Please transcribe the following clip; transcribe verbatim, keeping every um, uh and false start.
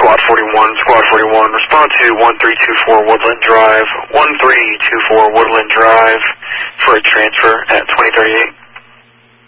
Squad forty-one, Squad forty-one, respond to one three two four Woodland Drive, one three two four Woodland Drive for a transfer at twenty thirty-eight.